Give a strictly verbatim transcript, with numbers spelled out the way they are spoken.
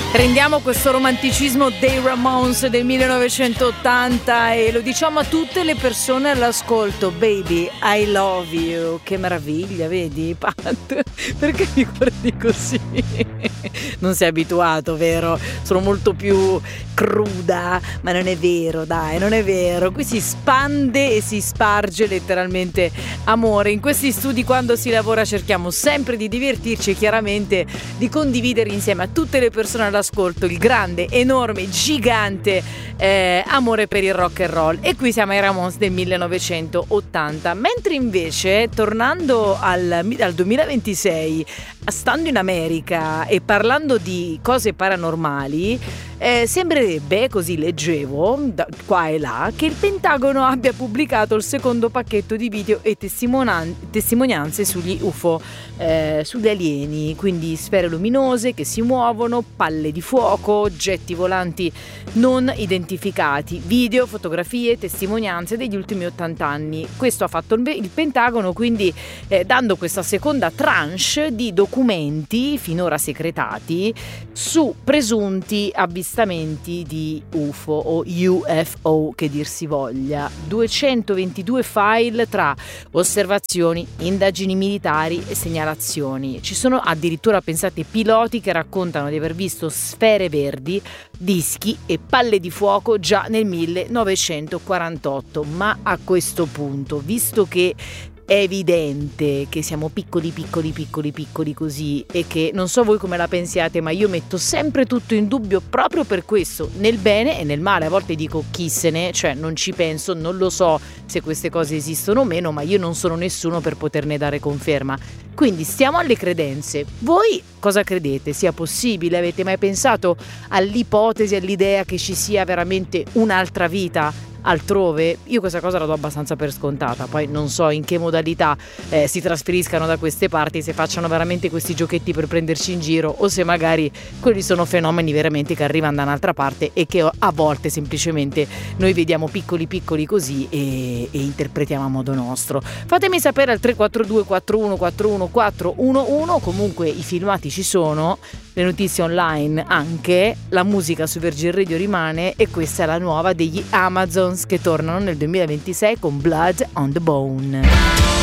Prendiamo questo romanticismo dei Ramones del millenovecentottanta e lo diciamo a tutte le persone all'ascolto. Baby, I love you. Che meraviglia, vedi, Pat? Perché mi guardi così? Non sei abituato, vero? Sono molto più cruda, ma non è vero, dai, non è vero. Qui si spande e si sparge letteralmente amore. In questi studi, quando si lavora, cerchiamo sempre di divertirci e chiaramente di condividere insieme a tutte le persone all'ascolto il grande, enorme, gigante eh, amore per il rock and roll. E qui siamo ai Ramones del millenovecentottanta. Mentre invece, tornando al, al duemilaventisei, stando in America e parlando di cose paranormali, eh, sembrerebbe, così leggevo da qua e là, che il Pentagono abbia pubblicato il secondo pacchetto di video e testimonian- testimonianze sugli U F O, eh, sugli alieni, quindi sfere luminose che si muovono, palle di fuoco, oggetti volanti non identificati, video, fotografie, testimonianze degli ultimi ottanta anni. Questo ha fatto il, il Pentagono, quindi eh, dando questa seconda tranche di documenti finora segretati su presunti avvistamenti di U F O o U F O che dir si voglia. duecentoventidue file tra osservazioni, indagini militari e segnalazioni. Ci sono addirittura, pensate, piloti che raccontano di aver visto sfere verdi, dischi e palle di fuoco già nel millenovecentoquarantotto. Ma a questo punto, visto che è evidente che siamo piccoli, piccoli, piccoli, piccoli così, e che non so voi come la pensiate, ma io metto sempre tutto in dubbio proprio per questo, nel bene e nel male. A volte dico chi se ne, cioè non ci penso, non lo so se queste cose esistono o meno, ma io non sono nessuno per poterne dare conferma. Quindi stiamo alle credenze. Voi cosa credete sia possibile? Avete mai pensato all'ipotesi, all'idea che ci sia veramente un'altra vita altrove? Io questa cosa la do abbastanza per scontata, poi non so in che modalità eh, si trasferiscano da queste parti, se facciano veramente questi giochetti per prenderci in giro o se magari quelli sono fenomeni veramente che arrivano da un'altra parte e che a volte semplicemente noi vediamo piccoli piccoli così e, e interpretiamo a modo nostro. Fatemi sapere al tre quattro due quattro uno quattro uno quattro uno uno. Comunque i filmati ci sono, le notizie online anche, la musica su Virgin Radio rimane e questa è la nuova degli Amazons che tornano nel duemilaventisei con Blood on the Bone.